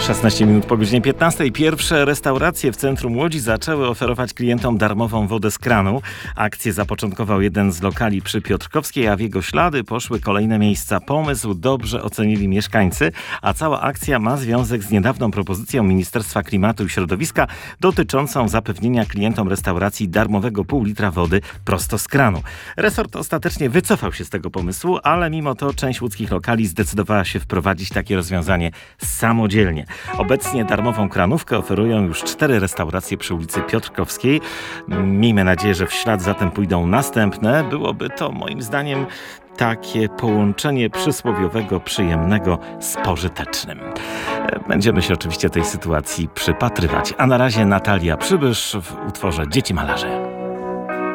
16 minut po godzinie 15. Pierwsze restauracje w centrum Łodzi zaczęły oferować klientom darmową wodę z kranu. Akcję zapoczątkował jeden z lokali przy Piotrkowskiej, a w jego ślady poszły kolejne miejsca. Pomysł dobrze ocenili mieszkańcy, a cała akcja ma związek z niedawną propozycją Ministerstwa Klimatu i Środowiska dotyczącą zapewnienia klientom restauracji darmowego pół litra wody prosto z kranu. Resort ostatecznie wycofał się z tego pomysłu, ale mimo to część łódzkich lokali zdecydowała się wprowadzić takie rozwiązanie samodzielnie. Obecnie darmową kranówkę oferują już 4 restauracje przy ulicy Piotrkowskiej. Miejmy nadzieję, że w ślad zatem pójdą następne. Byłoby to moim zdaniem takie połączenie przysłowiowego przyjemnego z pożytecznym. Będziemy się oczywiście tej sytuacji przypatrywać. A na razie Natalia Przybysz w utworze Dzieci malarze.